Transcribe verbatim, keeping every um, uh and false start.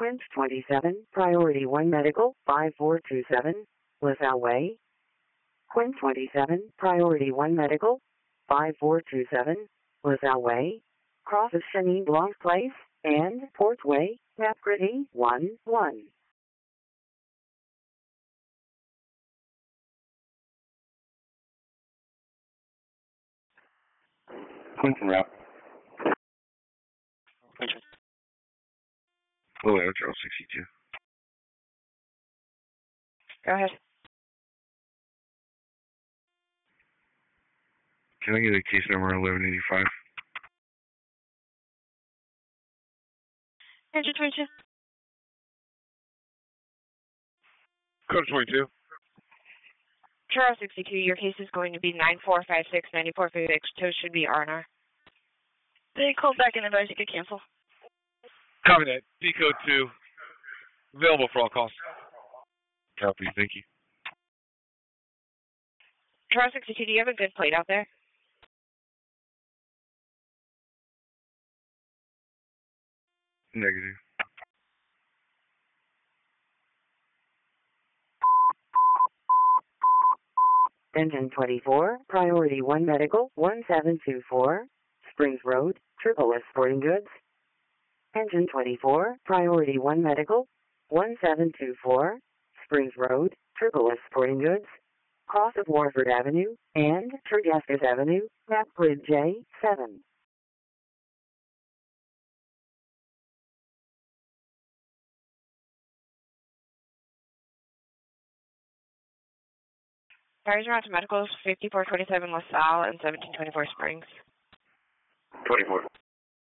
Quint twenty-seven, Priority one Medical, five four two seven, LaSalle Way. Quint twenty-seven, Priority one Medical, five four two seven, LaSalle Way. Crosses Chenin Blanc Place and Portway, Napgritty, one one. Clinton route. Oh, yeah, Charles sixty-two. Go ahead. Can I get a case number eleven eighty-five? Engine twenty-two. Code twenty-two. Charles sixty-two, your case is going to be nine four five six nine four five six. Tow should be R and R. They called back and advised you could cancel. Copy that. D code two. Available for all calls. Copy, thank you. Charles sixty-two, do you have a good plate out there? Negative. Engine twenty-four, Priority one Medical, one seven two four, Springs Road, Triple S Sporting Goods. Engine twenty-four, Priority one Medical, one seven two four, Springs Road, Triple S Sporting Goods. Cross of Warford Avenue and Tergescas Avenue, Map Grid J seven. Fires around to medicals, fifty-four twenty-seven LaSalle and seventeen twenty-four Springs. twenty-four.